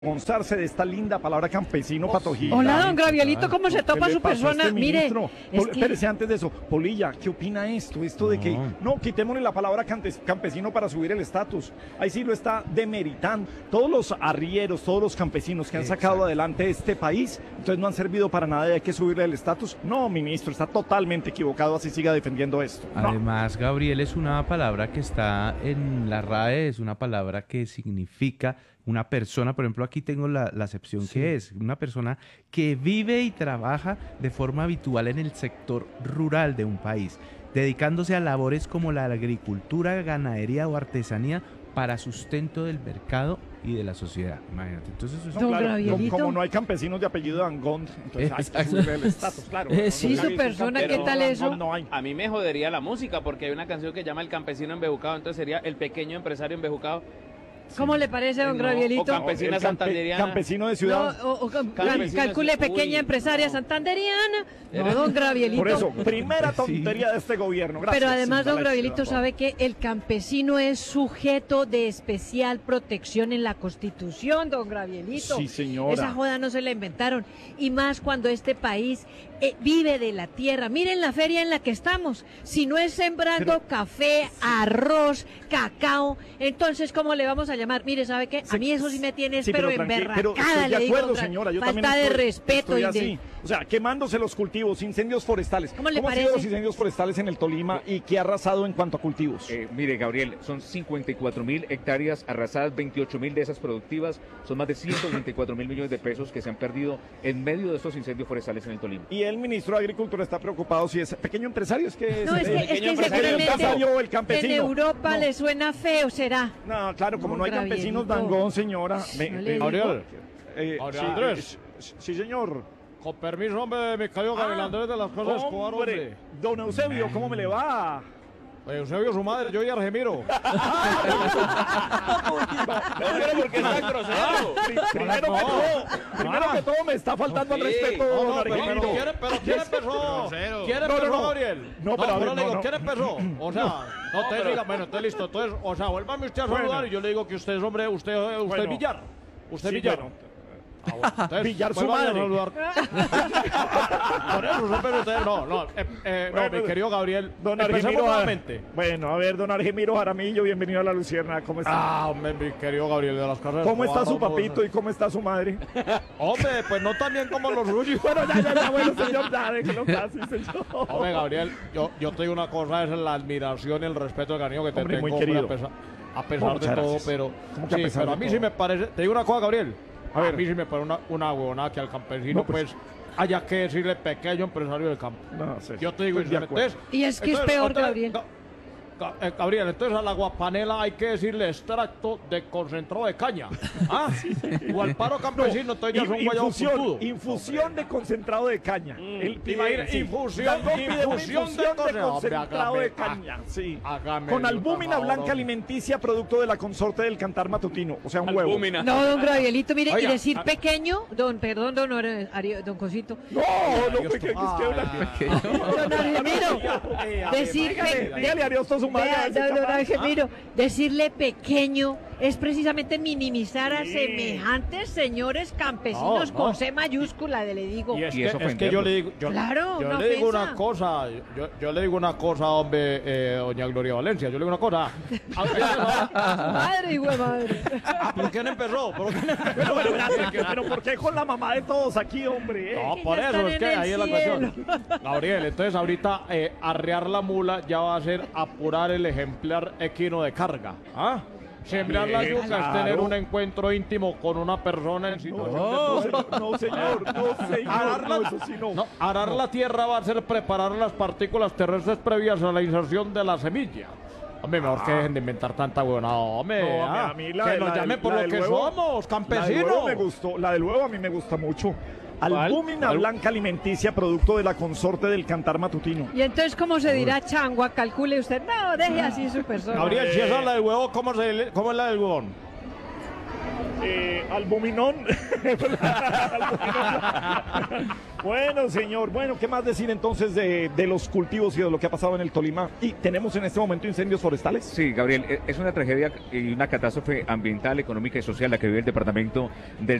avergonzarse de esta linda palabra campesino, Patojita. Hola, don Gravielito, ¿cómo se topa ¿Qué su le pasó a persona? este Mire, ministro? Espérese, antes de eso, Polilla, ¿qué opina esto? Esto de que, no, quitémosle la palabra campesino para subir el estatus. Ahí sí lo está demeritando. Todos los arrieros, todos los campesinos que han sacado adelante este país, entonces no han servido para nada y hay que subirle el estatus. No, ministro, está totalmente equivocado, así siga defendiendo esto. No. Además, Gabriel, es una palabra que está en la RAE, es una palabra que significa una persona, por ejemplo, aquí tengo la acepción que es una persona que vive y trabaja de forma habitual en el sector rural de un país, dedicándose a labores como la agricultura, ganadería o artesanía para sustento del mercado y de la sociedad. Imagínate, entonces eso es Don Claro, Gravielito. como no hay campesinos de apellido Dangond, entonces hay que subirle el estatus, claro. Sí, su persona, ¿qué Pero tal eso? No hay. A mí me jodería la música porque hay una canción que llama El Campesino Embejucado, entonces sería El Pequeño Empresario Embejucado. ¿Cómo le parece, don No, Gravielito? o campesina El santanderiana. campesino de No, ciudad. calcule Uy, pequeña empresaria no. santanderiana. No, don Gravielito. Por eso, primera tontería de este gobierno. Gracias. Pero además, don Alex, Gravielito por sabe que el campesino es sujeto de especial protección en la Constitución, don Gravielito. Sí, señora. Esa joda no se la inventaron. Y más cuando este país vive de la tierra. Miren la feria en la que estamos. Si no es sembrando café, arroz, cacao, entonces, ¿cómo le vamos a llamar? Mire, ¿sabe qué? A mí eso sí me tiene, Sí, pero pero estoy emberracada, de le digo. acuerdo, señora. Yo Falta también de estoy, respeto estoy y así. de... O sea, quemándose los cultivos, incendios forestales. ¿Cómo le han sido parece? los incendios forestales en el Tolima y qué ha arrasado en cuanto a cultivos? Mire, Gabriel, son 54.000 hectáreas arrasadas, 28.000 de esas productivas, son más de 124.000 millones de pesos que se han perdido en medio de estos incendios forestales en el Tolima. Y el ministro de Agricultura está preocupado si es pequeño empresario, es que No, es que el seguramente empresario, el campesino. en Europa No. le suena feo, ¿será? No, claro, como No, no hay campesinos Gravielito. Dangón, señora. No le digo. Gabriel, Sí, Andrés. sí, señor. con permiso, hombre, mi querido Gabriel Andrés de las Cosas Escobar, hombre. Don Eusebio, ¿cómo me le va? Eusebio, su madre, yo y Argemiro. Pero porque está grosero. Primero que todo me está faltando al respeto, No, don no, pero Argemiro. ¿quién empezó? ¿Quién No, empezó, no. Gabriel? No, pero a ver, le digo, no. ¿quién empezó? O sea, no te diga, bueno, entonces listo. Entonces, o sea, vuélvame usted a saludar Bueno. y yo le digo que usted es hombre, usted Bueno. Villar. Usted Sí, Villar. bueno. Entonces, Villar su vuélvame a madre. saludar. Por eso, pero usted, no, mi querido Gabriel, Don empecemos Argemiro. nuevamente. Bueno, a ver, don Argemiro Jaramillo, bienvenido a La Lucierna. ¿Cómo está? Hombre, mi querido Gabriel de las Casas ¿Cómo está su Escobar, papito y cómo está su madre? Hombre, pues no tan bien como los suyos. Bueno, ya, bueno, señor, ya, déjelo casi, señor. Hombre, Gabriel, yo te digo una cosa, es la admiración y el respeto, el cariño que te Hombre, tengo, muy querido. a pesar de Muchas todo, gracias. pero, ¿Cómo que a sí, pesar pero de a mí todo? sí me parece, te digo una cosa, Gabriel, A a ver. mí sí me parece una huevonada que al campesino, No, pues. pues, haya que decirle pequeño empresario del campo. No, sí, Yo te digo, estoy de acuerdo. Y es que es peor, Gabriel. Gabriel, entonces a la guapanela hay que decirle extracto de concentrado de caña. ¿Ah? O al paro campesino, entonces ya son guayabos putudos. Infusión de concentrado de caña. Él pide, Imagina, sí. infusión Dangond pide una de concentrado de Hombre, caña, sí. hágame Con el albúmina favor, blanca hombre. alimenticia, producto de la consorte del cantar matutino. O sea, un huevo. Albúmina. No, don Gravielito, mire, Oiga, y decir pequeño, don Cosito, No, es que don Argemiro, dígale a Ariosto su madre. a ver si es don capaz. Argemiro, decirle pequeño es precisamente minimizar a semejantes señores campesinos No, con no. C mayúscula, le digo. Y es Y eso que yo le digo, Claro, yo una le digo ofensa. una cosa, yo le digo una cosa, hombre, doña Gloria Valencia, yo le digo una cosa. Madre, hijo de madre. ¿Por qué no empezó? ¿Por qué no empezó? Pero, gracias, pero ¿por qué con la mamá de todos aquí, hombre? No, Que por ya eso, están es que en el ahí es la cielo. cuestión. Gabriel, entonces ahorita arrear la mula ya va a ser apurar el ejemplar equino de carga. ¿Ah? Sembrar la yuca es claro. tener un encuentro íntimo con una persona en situación de No, señor, Arar no, la, eso sí no. no, arar la tierra va a ser preparar las partículas terrestres previas a la inserción de la semilla. Hombre, mejor que dejen de inventar tanta huevonada, hombre. No, ah, a mí la que de- nos la llamen del- por la lo del que huevo- somos, La del campesinos. huevo me gustó, la del huevo a mí me gusta mucho. Albúmina ¿Cuál? blanca alimenticia, producto de la consorte del cantar matutino. Y entonces, ¿cómo se dirá changua? Calcule usted. No, deje así su persona. Gabriel, si esa es la del huevo, ¿cómo es la del huevón? Albuminón. Bueno, señor. Bueno, ¿qué más decir entonces de los cultivos y de lo que ha pasado en el Tolima? Y tenemos en este momento incendios forestales. Sí, Gabriel, es una tragedia y una catástrofe ambiental, económica y social la que vive el departamento del